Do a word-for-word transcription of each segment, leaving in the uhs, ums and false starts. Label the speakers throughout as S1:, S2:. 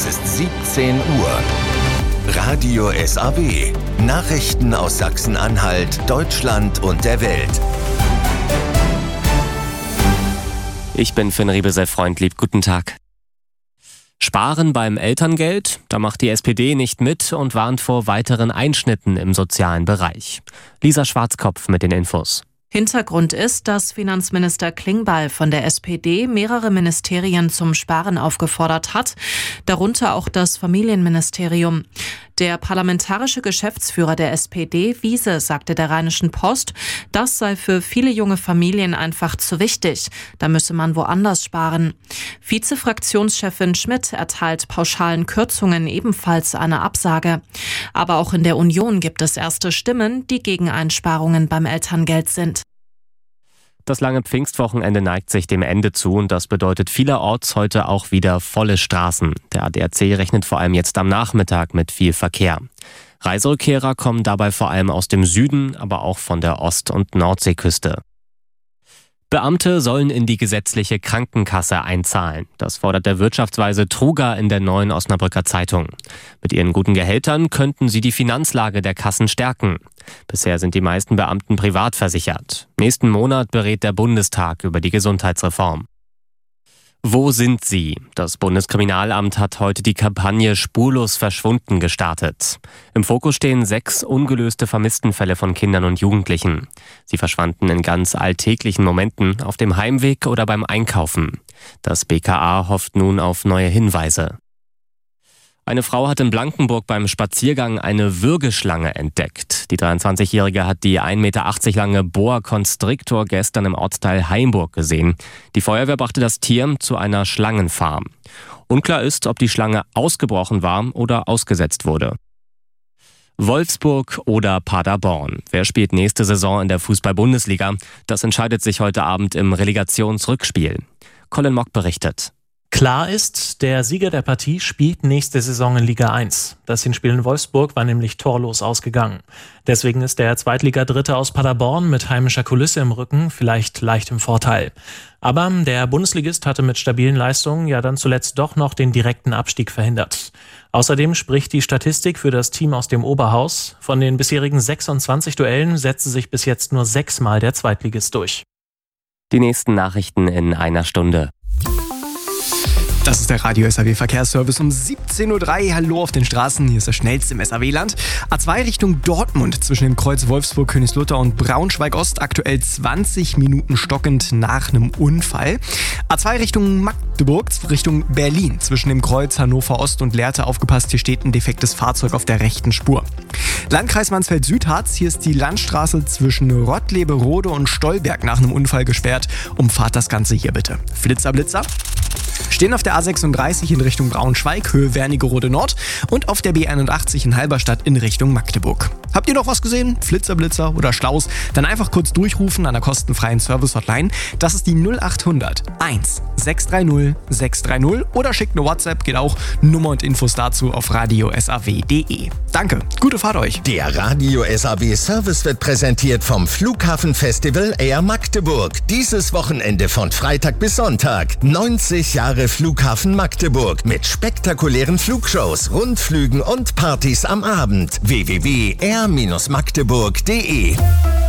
S1: ist siebzehn Uhr. Radio S A W. Nachrichten aus Sachsen-Anhalt, Deutschland und der Welt.
S2: Ich bin Finn Riebesell-Freundlieb. Guten Tag. Sparen beim Elterngeld? Da macht die S P D nicht mit und warnt vor weiteren Einschnitten im sozialen Bereich. Lisa Schwarzkopf mit den Infos.
S3: Hintergrund ist, dass Finanzminister Klingbeil von der S P D mehrere Ministerien zum Sparen aufgefordert hat, darunter auch das Familienministerium. Der parlamentarische Geschäftsführer der S P D, Wiese, sagte der Rheinischen Post, das sei für viele junge Familien einfach zu wichtig. Da müsse man woanders sparen. Vizefraktionschefin Schmidt erteilt pauschalen Kürzungen ebenfalls eine Absage. Aber auch in der Union gibt es erste Stimmen, die gegen Einsparungen beim Elterngeld sind.
S2: Das lange Pfingstwochenende neigt sich dem Ende zu und das bedeutet vielerorts heute auch wieder volle Straßen. Der A D A C rechnet vor allem jetzt am Nachmittag mit viel Verkehr. Reiserückkehrer kommen dabei vor allem aus dem Süden, aber auch von der Ost- und Nordseeküste. Beamte sollen in die gesetzliche Krankenkasse einzahlen. Das fordert der Wirtschaftsweise Truger in der Neuen Osnabrücker Zeitung. Mit ihren guten Gehältern könnten sie die Finanzlage der Kassen stärken. Bisher sind die meisten Beamten privat versichert. Nächsten Monat berät der Bundestag über die Gesundheitsreform. Wo sind sie? Das Bundeskriminalamt hat heute die Kampagne Spurlos verschwunden gestartet. Im Fokus stehen sechs ungelöste Vermisstenfälle von Kindern und Jugendlichen. Sie verschwanden in ganz alltäglichen Momenten, auf dem Heimweg oder beim Einkaufen. Das B K A hofft nun auf neue Hinweise. Eine Frau hat in Blankenburg beim Spaziergang eine Würgeschlange entdeckt. Die dreiundzwanzigjährige hat die ein Meter achtzig lange Boa Constrictor gestern im Ortsteil Haimburg gesehen. Die Feuerwehr brachte das Tier zu einer Schlangenfarm. Unklar ist, ob die Schlange ausgebrochen war oder ausgesetzt wurde. Wolfsburg oder Paderborn. Wer spielt nächste Saison in der Fußball-Bundesliga? Das entscheidet sich heute Abend im Relegationsrückspiel. Colin Mock berichtet.
S4: Klar ist, der Sieger der Partie spielt nächste Saison in Liga eins. Das Hinspiel in Wolfsburg war nämlich torlos ausgegangen. Deswegen ist der Zweitliga-Dritte aus Paderborn mit heimischer Kulisse im Rücken vielleicht leicht im Vorteil. Aber der Bundesligist hatte mit stabilen Leistungen ja dann zuletzt doch noch den direkten Abstieg verhindert. Außerdem spricht die Statistik für das Team aus dem Oberhaus. Von den bisherigen sechsundzwanzig Duellen setzte sich bis jetzt nur sechsmal der Zweitligist durch.
S2: Die nächsten Nachrichten in einer Stunde.
S5: Das ist der Radio S A W Verkehrsservice um siebzehn Uhr drei. Hallo auf den Straßen, hier ist der schnellste im S A W-Land. A zwei Richtung Dortmund zwischen dem Kreuz Wolfsburg, Königslutter und Braunschweig-Ost aktuell zwanzig Minuten stockend nach einem Unfall. A zwei Richtung Magdeburg Richtung Berlin zwischen dem Kreuz Hannover Ost und Lehrte. Aufgepasst, hier steht ein defektes Fahrzeug auf der rechten Spur. Landkreis Mansfeld-Südharz, hier ist die Landstraße zwischen Rottlebe-Rode und Stolberg nach einem Unfall gesperrt. Umfahrt das Ganze hier bitte. Flitzer, Blitzer. Stehen auf der A sechsunddreißig in Richtung Braunschweig, Höhe Wernigerode Nord und auf der B einundachtzig in Halberstadt in Richtung Magdeburg. Habt ihr noch was gesehen? Flitzer, Blitzer oder Staus? Dann einfach kurz durchrufen an der kostenfreien Service-Hotline. Das ist die null achthundert eins sechs drei null sechs drei null oder schickt eine WhatsApp, geht auch. Nummer und Infos dazu auf radio s a w punkt d e. Danke, gute Fahrt euch.
S1: Der Radio S A W Service wird präsentiert vom Flughafenfestival Air Magdeburg. Dieses Wochenende von Freitag bis Sonntag. neunzig Jahre Flughafen Magdeburg mit spektakulären Flugshows, Rundflügen und Partys am Abend. w w w punkt air magdeburg punkt d e.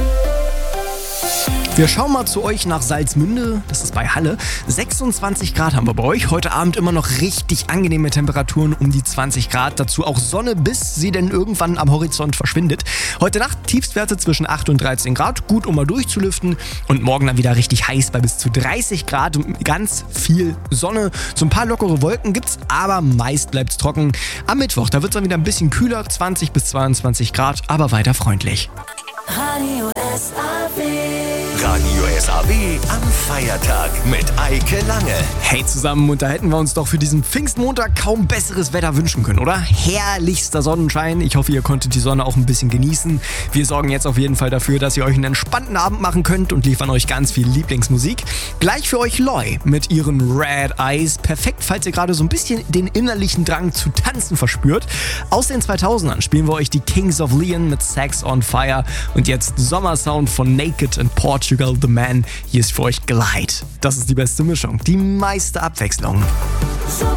S5: Wir schauen mal zu euch nach Salzmünde, das ist bei Halle. sechsundzwanzig Grad haben wir bei euch. Heute Abend immer noch richtig angenehme Temperaturen um die zwanzig Grad. Dazu auch Sonne, bis sie denn irgendwann am Horizont verschwindet. Heute Nacht Tiefstwerte zwischen acht und dreizehn Grad. Gut, um mal durchzulüften. Und morgen dann wieder richtig heiß bei bis zu dreißig Grad und ganz viel Sonne. So ein paar lockere Wolken gibt's, aber meist bleibt's trocken. Am Mittwoch, da wird's dann wieder ein bisschen kühler, zwanzig bis zweiundzwanzig Grad, aber weiter freundlich.
S6: Radio S A W.
S1: Radio S A W am Feiertag mit Eike Lange.
S5: Hey zusammen, und da hätten wir uns doch für diesen Pfingstmontag kaum besseres Wetter wünschen können, oder? Herrlichster Sonnenschein. Ich hoffe, ihr konntet die Sonne auch ein bisschen genießen. Wir sorgen jetzt auf jeden Fall dafür, dass ihr euch einen entspannten Abend machen könnt und liefern euch ganz viel Lieblingsmusik. Gleich für euch Loy mit ihren Red Eyes. Perfekt, falls ihr gerade so ein bisschen den innerlichen Drang zu tanzen verspürt. Aus den zweitausendern spielen wir euch die Kings of Leon mit Sex on Fire. Und jetzt Sommersound von Naked in Portugal, The Man. Hier ist für euch Glide. Das ist die beste Mischung, die meiste Abwechslung.
S6: So